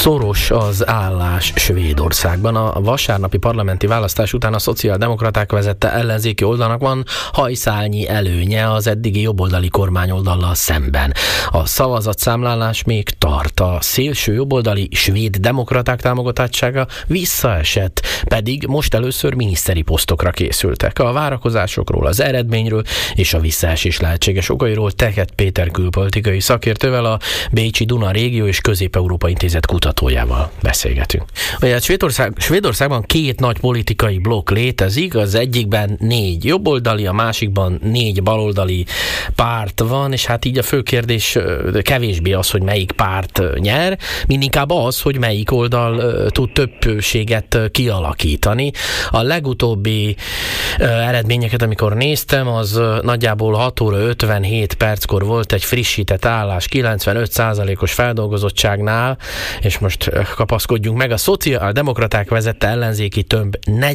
Szoros az állás Svédországban. A vasárnapi parlamenti választás után a szociáldemokraták vezette ellenzéki oldalnak van hajszálnyi előnye az eddigi jobboldali kormányoldallal szemben. A szavazatszámlálás még tart. A szélső jobboldali svéd demokraták támogatottsága visszaesett, pedig most először miniszteri posztokra készültek. A várakozásokról, az eredményről és a visszaesés lehetséges okairól Teket Péter külpolitikai szakértővel, a Bécsi Duna Régió és Közép-Európa Intézet kutatójával beszélgetünk. Ugye Svédországban két nagy politikai blokk létezik, az egyikben 4 jobboldali, a másikban 4 baloldali párt van, és hát így a fő kérdés kevésbé az, hogy melyik párt nyer, mindinkább az, hogy melyik oldal tud többséget kialakítani. A legutóbbi eredményeket, amikor néztem, az nagyjából 6 óra 57 perckor volt egy frissített állás 95%-os feldolgozottságnál, és most kapaszkodjunk meg, a szociáldemokraták vezette ellenzéki tömb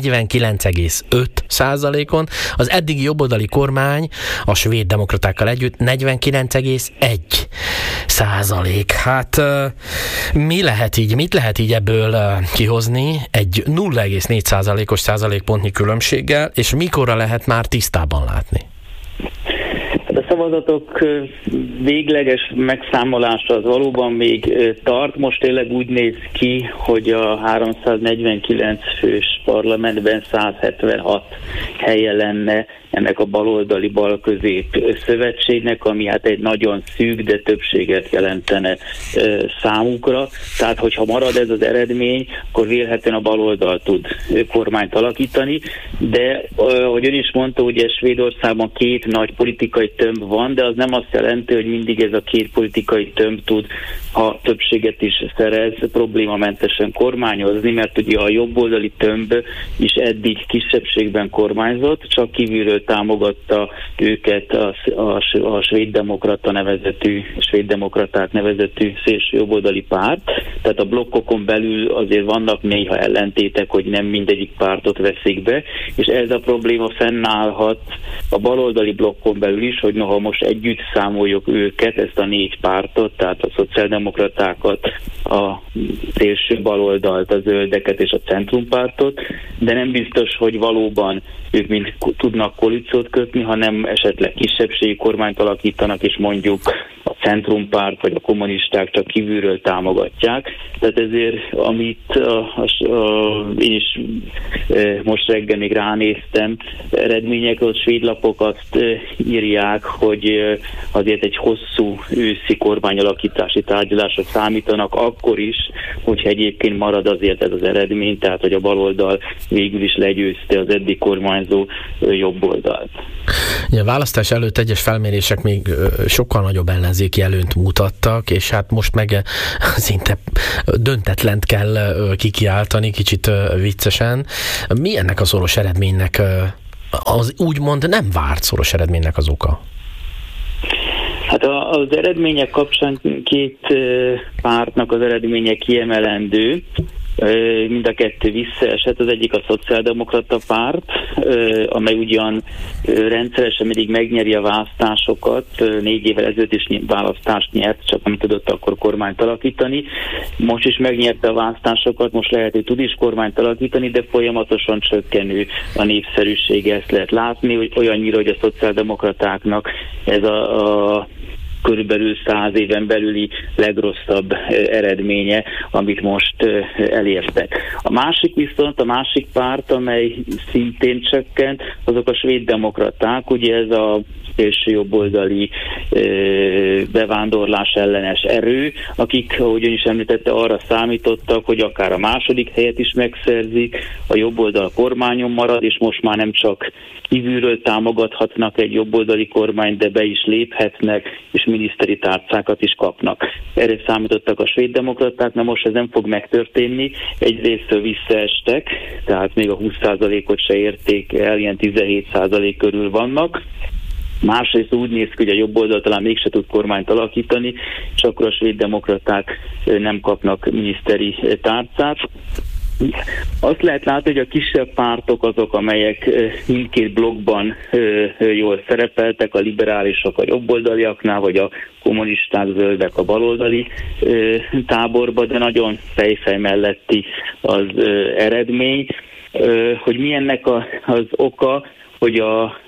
49,5%-on, az eddigi jobboldali kormány a svéd demokratákkal együtt 49,1%. Hát mit lehet így ebből kihozni egy 0,4%-os százalékpontnyi különbséggel, és mikorra lehet már tisztában látni? A szavazatok végleges megszámolása az valóban még tart. Most tényleg úgy néz ki, hogy a 349 fős parlamentben 176 helye lenne ennek a baloldali balközép szövetségnek, ami hát egy nagyon szűk, de többséget jelentene számukra. Tehát, hogyha marad ez az eredmény, akkor vélhetően a baloldal tud kormányt alakítani, de ahogy ön is mondta, ugye Svédországban 2 nagy politikai tömb van, de az nem azt jelenti, hogy mindig ez a 2 politikai tömb tud, ha többséget is szerez, problémamentesen kormányozni, mert ugye a jobboldali tömb is eddig kisebbségben kormányzott, csak kívülről támogatta őket a svéddemokraták nevezetű szélső jobboldali párt. Tehát a blokkokon belül azért vannak néha ellentétek, hogy nem mindegyik pártot veszik be, és ez a probléma fennállhat a baloldali blokkon belül is, hogy noha most együtt számoljuk őket, ezt a 4 pártot, tehát a szociáldemokratákat, a szélső baloldalt, a zöldeket és a centrumpártot, de nem biztos, hogy valóban ők mind tudnak koalíciót kötni, hanem esetleg kisebbségi kormányt alakítanak, és mondjuk a centrumpárt vagy a kommunisták csak kívülről támogatják. Tehát ezért, amit én is most reggel még ránéztem, eredményekről, svédlapok azt írják, hogy azért egy hosszú őszi kormányalakítási tárgyalásra számítanak, akkor is, hogyha egyébként marad azért ez az eredmény, tehát hogy a baloldal végül is legyőzte az eddig kormányzó jobb oldalt. A választás előtt egyes felmérések még sokkal nagyobb ellenzéki előnyt mutattak, és hát most meg szinte döntetlent kell kikiáltani, kicsit viccesen. Mi ennek a szoros eredménynek, az úgymond nem várt szoros eredménynek az oka? Hát az eredmények kapcsán 2 pártnak az eredménye kiemelendő. Mind a 2 visszaesett, az egyik a szociáldemokrata párt, amely ugyan rendszeresen mindig megnyeri a választásokat, 4 évvel ezelőtt is választást nyert, csak nem tudott akkor kormányt alakítani. Most is megnyerte a választásokat, most lehet, hogy tud is kormányt alakítani, de folyamatosan csökkenő a népszerűsége, ezt lehet látni, hogy olyannyira, hogy a szociáldemokratáknak ez a körülbelül 100 éven belüli legrosszabb eredménye, amit most elértek. A másik párt, amely szintén csökkent, azok a svéddemokraták, ugye ez a szélső jobboldali bevándorlás ellenes erő, akik, ahogy ön is említette, arra számítottak, hogy akár a második helyet is megszerzik, a jobboldal kormányon marad, és most már nem csak kívülről támogathatnak egy jobboldali kormányt, de be is léphetnek, és miniszteri tárcákat is kapnak. Erre számítottak a svéddemokraták, na most ez nem fog megtörténni. Egyrésztől visszaestek, tehát még a 20%-ot se érték el, ilyen 17% körül vannak. Másrészt úgy néz ki, hogy a jobb oldal talán mégse tud kormányt alakítani, és akkor a svéddemokraták nem kapnak miniszteri tárcát. Azt lehet látni, hogy a kisebb pártok azok, amelyek mindkét blokkban jól szerepeltek, a liberálisok a jobboldaliaknál, vagy a kommunisták, zöldek a baloldali táborba, de nagyon fejfej melletti az eredmény. Hogy mi ennek az oka, hogy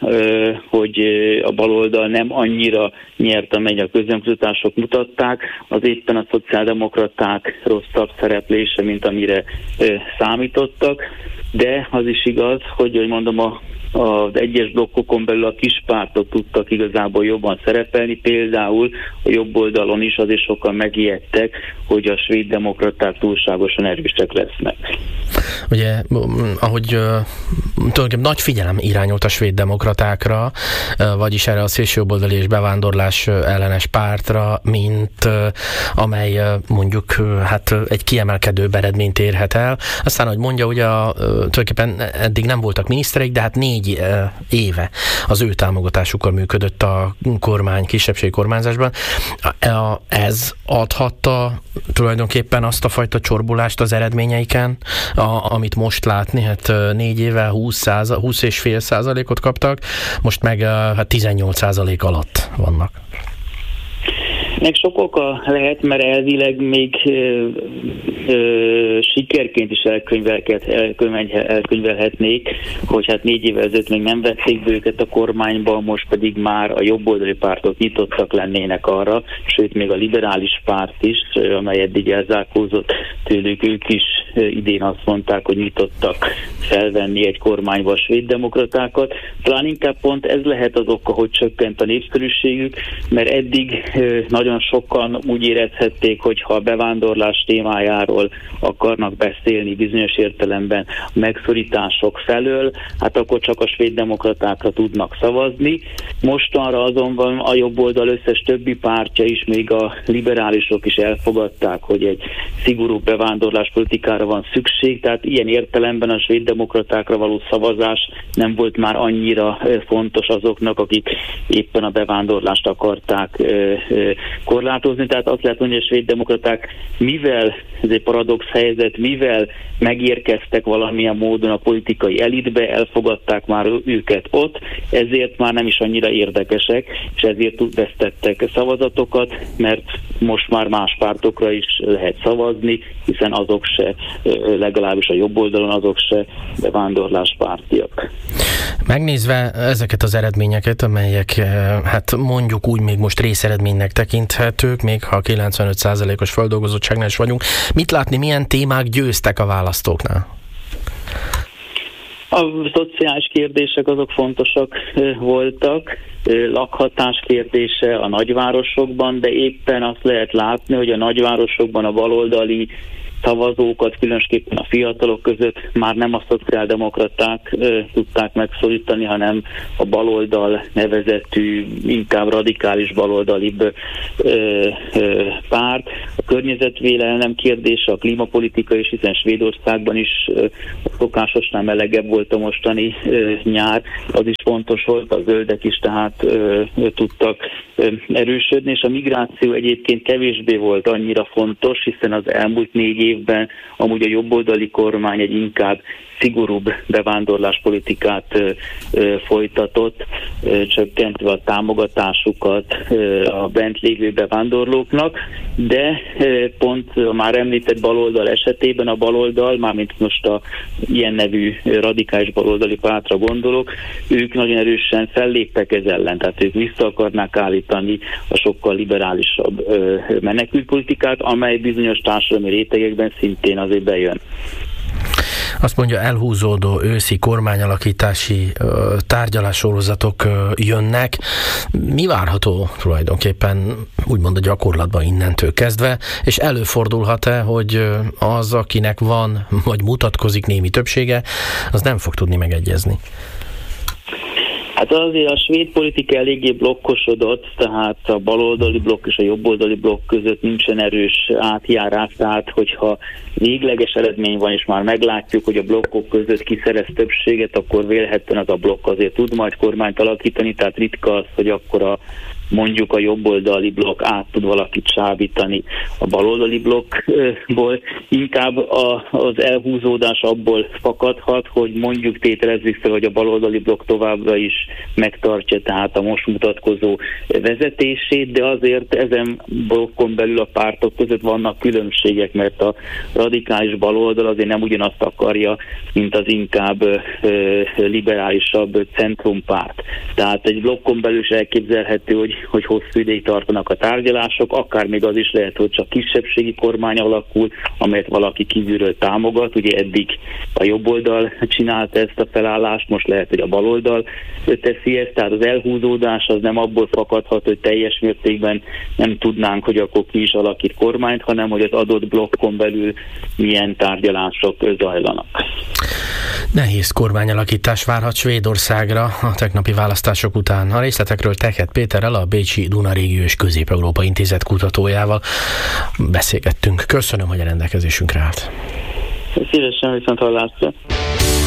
a baloldal nem annyira nyert, amely a közönkutatások mutatták, az éppen a szociáldemokraták rosszabb szereplése, mint amire számítottak, de az is igaz, hogy mondom, az egyes blokkokon belül a kispártok tudtak igazából jobban szerepelni, például a jobb oldalon is azért sokan megijedtek, hogy a svéd demokraták túlságosan erősek lesznek. Ugye, ahogy tulajdonképpen nagy figyelem irányult a svéd demokratákra, vagyis erre a szélsőjobboldali és bevándorlás ellenes pártra, mint amely mondjuk hát egy kiemelkedőbb eredményt érhet el. Aztán, ahogy mondja, ugye tulajdonképpen eddig nem voltak minisztereik, de hát 4 éve az ő támogatásukkal működött a kormány, kisebbségi kormányzásban. Ez adhatta tulajdonképpen azt a fajta csorbulást az eredményeiken, amit most látni, hát 4 éve 20,5% kaptak, most meg 18% alatt vannak. Meg sok oka lehet, mert elvileg még sikerként is elkönyvelhetnék, hogy hát 4 évvel ezelőtt még nem vették be őket a kormányba, most pedig már a jobboldali pártok nyitottak lennének arra, sőt még a liberális párt is, amely eddig elzárkózott tőlük, ők is idén azt mondták, hogy nyitottak felvenni egy kormányba a svéd demokratákat. Talán inkább pont ez lehet az oka, hogy csökkent a népszerűségük, mert eddig nagyon sokan úgy érezhették, hogy ha a bevándorlás témájáról akarnak beszélni bizonyos értelemben a megszorítások felől, hát akkor csak a svéd demokratákra tudnak szavazni. Mostanra azonban a jobb oldal összes többi pártja is, még a liberálisok is elfogadták, hogy egy szigorú bevándorláspolitikára van szükség, tehát ilyen értelemben a svéd demokratákra való szavazás nem volt már annyira fontos azoknak, akik éppen a bevándorlást akarták korlátozni. Tehát azt lehet mondani, hogy a svéd demokraták, mivel ez egy paradox helyzet, mivel megérkeztek valamilyen módon a politikai elitbe, elfogadták már őket ott, ezért már nem is annyira érdekesek, és ezért vesztettek szavazatokat, mert most már más pártokra is lehet szavazni, hiszen azok se, legalábbis a jobb oldalon azok se bevándorláspártiak. Megnézve ezeket az eredményeket, amelyek hát mondjuk úgy még most részeredménynek tekinthetők, még ha 95%-os feldolgozottságnál is vagyunk, mit látni, milyen témák győztek a választóknál? A szociális kérdések azok fontosak voltak, lakhatás kérdése a nagyvárosokban, de éppen azt lehet látni, hogy a nagyvárosokban a baloldali szavazókat, különösképpen a fiatalok között már nem a szociáldemokraták tudták megszólítani, hanem a baloldal nevezetű, inkább radikális baloldalibb párt. A környezetvédelem kérdése, a klímapolitika is, hiszen Svédországban is a szokásosnál melegebb volt a mostani nyár, az is fontos volt, a zöldek is tehát tudtak erősödni, és a migráció egyébként kevésbé volt annyira fontos, hiszen az elmúlt 4 évben amúgy a jobboldali kormány egy inkább szigorúbb bevándorláspolitikát folytatott, csökkentve a támogatásukat a bent lévő bevándorlóknak, de pont a már említett baloldal esetében a baloldal, mármint most a ilyen nevű radikális baloldali pártra gondolok, ők nagyon erősen felléptek ez ellen, tehát ők vissza akarnák állítani a sokkal liberálisabb menekültpolitikát, amely bizonyos társadalmi rétegekben szintén azért bejön. Azt mondja, elhúzódó őszi kormányalakítási tárgyalássorozatok jönnek. Mi várható tulajdonképpen úgymond a gyakorlatban innentől kezdve, és előfordulhat-e, hogy az, akinek van, vagy mutatkozik némi többsége, az nem fog tudni megegyezni? Hát azért a svéd politika eléggé blokkosodott, tehát a baloldali blokk és a jobboldali blokk között nincsen erős átjárás, tehát hogyha végleges eredmény van, és már meglátjuk, hogy a blokkok között ki szerez többséget, akkor vélhetően az a blokk azért tud majd kormányt alakítani, tehát ritka az, hogy akkor a mondjuk a jobboldali blokk át tud valakit csábítani a baloldali blokkból. Inkább az elhúzódás abból fakadhat, hogy mondjuk tételezzük fel, hogy a baloldali blokk továbbra is megtartja tehát a most mutatkozó vezetését, de azért ezen blokkon belül a pártok között vannak különbségek, mert a radikális baloldal azért nem ugyanazt akarja, mint az inkább liberálisabb centrumpárt. Tehát egy blokkon belül is elképzelhető, hogy hosszú ideig tartanak a tárgyalások, akár még az is lehet, hogy csak kisebbségi kormány alakul, amelyet valaki kívülről támogat. Ugye eddig a jobboldal csinálta ezt a felállást, most lehet, hogy a baloldal teszi ezt, tehát az elhúzódás az nem abból fakadhat, hogy teljes mértékben nem tudnánk, hogy akkor ki is alakít kormányt, hanem hogy az adott blokkon belül milyen tárgyalások zajlanak. Nehéz kormányalakítás várhat Svédországra a tegnapi választások után. A részletekről Tekett Péterrel, a Bécsi Duna Régió és Közép-Európa Intézet kutatójával beszélgettünk. Köszönöm, hogy a rendelkezésünkre állt. Szívesen, viszont hallásra.